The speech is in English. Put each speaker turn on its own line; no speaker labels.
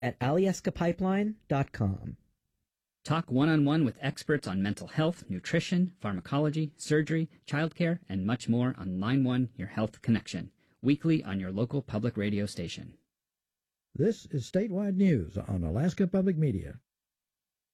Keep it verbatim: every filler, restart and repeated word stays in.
at alyeska pipeline dot com.
Talk one-on-one with experts on mental health, nutrition, pharmacology, surgery, childcare, and much more on Line one, Your Health Connection, weekly on your local public radio station.
This is statewide news on Alaska Public Media.